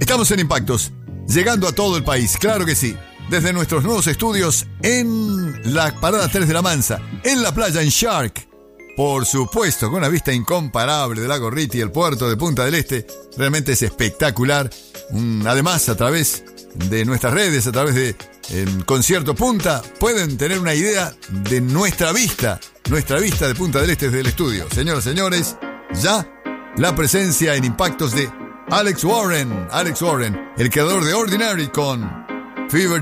Estamos en Impactos, llegando a todo el país, claro que sí. Desde nuestros nuevos estudios en la Parada 3 de la Mansa, en la playa, en Shark. Por supuesto, con una vista incomparable de Lago Riti y el puerto de Punta del Este. Realmente es espectacular. Además, a través de nuestras redes, a través de Concierto Punta, pueden tener una idea de nuestra vista de Punta del Este desde el estudio. Señoras y señores, ya la presencia en Impactos de Alex Warren, el creador de Ordinary con Fever